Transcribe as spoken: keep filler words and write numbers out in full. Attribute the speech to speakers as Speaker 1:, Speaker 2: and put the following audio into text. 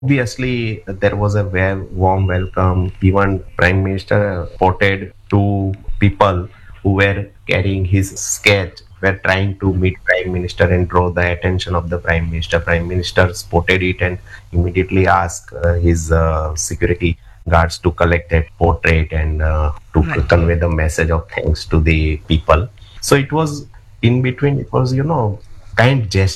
Speaker 1: Obviously, there was a very warm welcome. Even Prime Minister spotted two people who were carrying his sketch, were trying to meet Prime Minister and draw the attention of the Prime Minister. Prime Minister spotted it and immediately asked uh, his uh, security guards to collect that portrait and uh, to c-
Speaker 2: Right.
Speaker 1: convey the message of thanks to the people. So it was in between. It was, you know, kind gesture